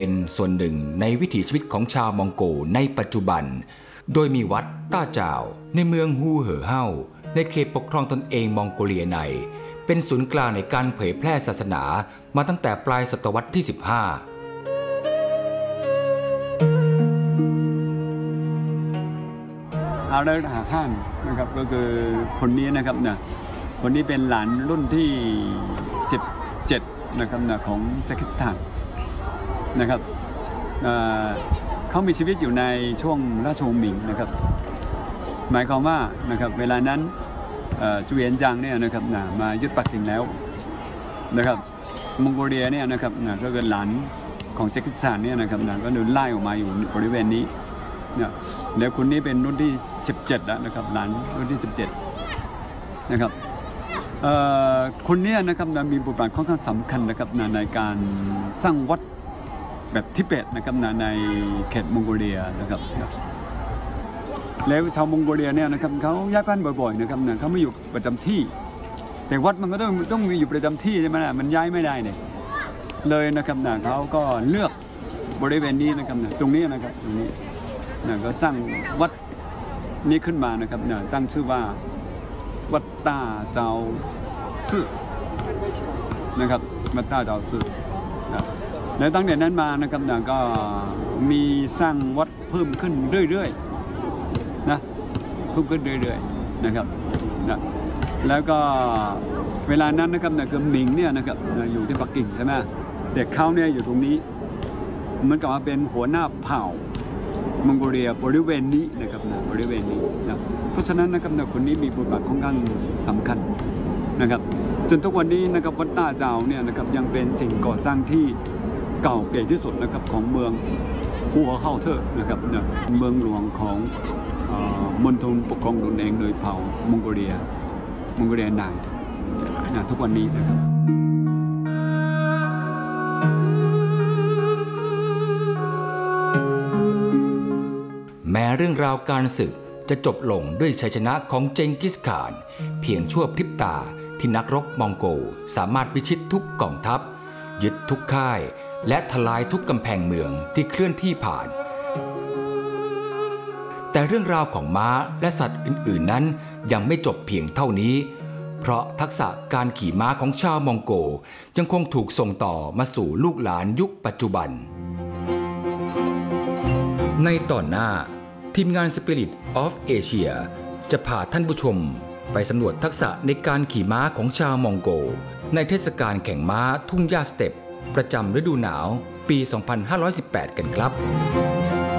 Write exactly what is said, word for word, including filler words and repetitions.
เป็นส่วนหนึ่งในวิถีชีวิตของชาวมองโกในปัจจุบันโดยมีวัดต้าจาวในเมืองฮูเหอเฮาในเขตปกครองตนเองมองโกเลียในเป็นศูนย์กลางในการเผยแพร่ศาสนามาตั้งแต่ปลายศตวรรษที่สิบห้าอาเรหาข้านนะครับก็คือคนนี้นะครับนะคนนี้เป็นหลานรุ่นที่สิบเจ็ดนะครับนะของปากีสถานนะครับเขามีชีวิตอยู่ในช่วงราชวงศ์หมิงนะครับหมายความว่านะครับเวลานั้นจูเอียนจางเนี่ยนะครับนะมายึดปักกิ่งแล้วนะครับมองโกเลียเนี่ยนะครับนะก็คือหลานของปากีสถานเนี่ยนะครับนะก็โดนไล่ออกมาอยู่บริเวณนี้เนี่ยแล้วคนนี้เป็นรุ่นที่สิบเจ็ดแล้วนะครับหลานรุ่นที่สิบเจ็ดนะครับคนนี้นะครับมีบทบาทค่อนข้างสำคัญนะครับในการสร้างวัดแบบทิเบตนะครับในเขตมองโกเลียนะครับแล้วชาวมองโกเลียเนี่ยนะครับเขาย้ายบ้านบ่อยๆนะครับเขาไม่อยู่ประจำที่แต่วัดมันก็ต้องต้องมีอยู่ประจำที่ใช่ไหมนะมันย้ายไม่ได้เนี่ยเลยนะครับนะเขาก็เลือกบริเวณนี้นะครับนะตรงนี้นะครับตรงนี้นะก็สร้างวัดนี้ขึ้นมานะครับนะตั้งชื่อว่าวัดต้าเจ้าซื่อนะครับวัดต้าเจ้าซื่อนะแล้วตั้งแต่นั้นมานะครับนะก็มีสร้างวัดเพิ่มขึ้นเรื่อยๆนะเพิ่มขึ้นเรื่อยๆนะครับนะแล้วก็เวลานั้นนะครับนะคือหมิงเนี่ยนะครับอยู่ที่ปักกิ่งใช่ไหมแต่เขาเนี่ยอยู่ตรงนี้เหมือนกับว่าเป็นหัวหน้าเผ่ามองโกเลียบริเวณนี้นะครับนะบริเวณนี้นะเพราะฉะนั้นนะครับนะคนนี้มีบทบาทค่อนข้างสำคัญนะครับจนทุกวันนี้นะครับวัดต้าเจ้าเนี่ยนะครับยังเป็นสิ่งก่อสร้างที่เก่าแก่ที่สุดนะครับของเมืองฮูเหอเฮาเทอร์นะครับนะเมืองหลวงของมณฑลปกครองตนเองโดยเผ่ามองโกเลียมองโกเลียนายนะทุกวันนี้นะครับแม้เรื่องราวการศึกจะจบลงด้วยชัยชนะของเจงกิสข่านเพียงชั่วพริบตาที่นักรบมองโกสามารถพิชิตทุกกองทัพยึดทุกค่ายและทลายทุกกำแพงเมืองที่เคลื่อนที่ผ่านแต่เรื่องราวของม้าและสัตว์อื่นๆนั้นยังไม่จบเพียงเท่านี้เพราะทักษะการขี่ม้าของชาวมองโกยังคงถูกส่งต่อมาสู่ลูกหลานยุคปัจจุบันในตอนหน้าทีมงาน Spirit of Asia จะพาท่านผู้ชมไปสำรวจทักษะในการขี่ม้าของชาวมองโกในเทศกาลแข่งม้าทุ่งหญ้าสเต็ปประจำฤดูหนาวปี สองพันห้าร้อยสิบแปด กันครับ